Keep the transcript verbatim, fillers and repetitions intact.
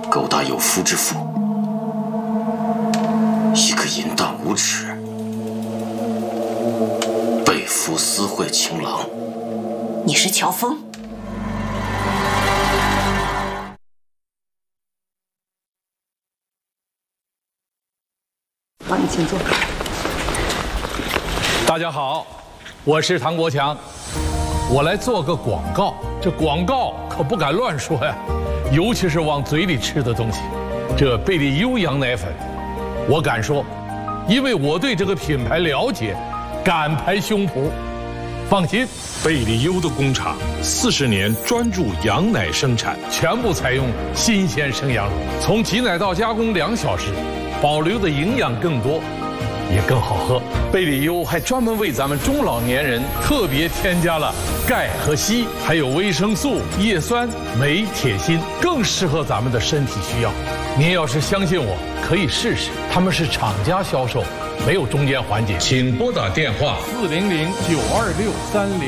勾搭有夫之妇，一个淫荡无耻、被夫私会情郎。 你是乔峰？ 好，你请坐。 大家好，我是唐国强，我来做个广告。这广告可不敢乱说呀，尤其是往嘴里吃的东西。这贝利优羊奶粉，我敢说，因为我对这个品牌了解，敢拍胸脯。放心， 贝利优的工厂四十年专注羊奶生产， 全部采用新鲜生羊乳，从挤奶到加工两小时，保留的营养更多。也更好喝。贝利优还专门为咱们中老年人特别添加了钙和硒，还有维生素、叶酸、镁、铁、锌，更适合咱们的身体需要。您要是相信我，可以试试。他们是厂家销售，没有中间环节。请拨打电话四零零九二六三零。